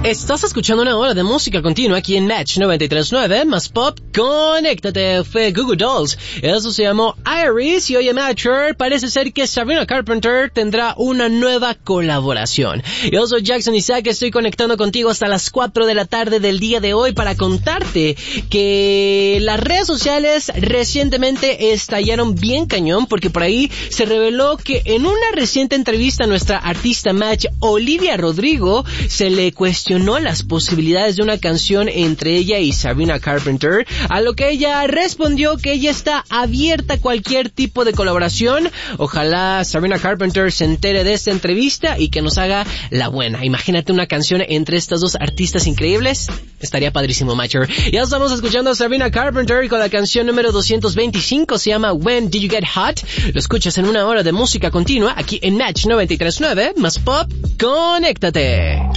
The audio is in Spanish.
Estás escuchando una hora de música continua aquí en Match 93.9, más pop, conéctate, fue Goo Goo Dolls. Eso se llamó Iris y hoy en Matcher parece ser que Sabrina Carpenter tendrá una nueva colaboración. Yo soy Jackson Isaac, estoy conectando contigo hasta las 4 de la tarde del día de hoy para contarte que las redes sociales recientemente estallaron bien cañón porque por ahí se reveló que en una reciente entrevista a nuestra artista Match, Olivia Rodrigo, se le cuestionó las posibilidades de una canción entre ella y Sabrina Carpenter, a lo que ella respondió que ella está abierta a cualquier tipo de colaboración. Ojalá Sabrina Carpenter se entere de esta entrevista y que nos haga la buena. Imagínate una canción entre estas dos artistas increíbles, estaría padrísimo, Matcher. Ya estamos escuchando a Sabrina Carpenter con la canción número 225, se llama When Did You Get Hot. Lo escuchas en una hora de música continua aquí en Match 93.9, más pop, conéctate.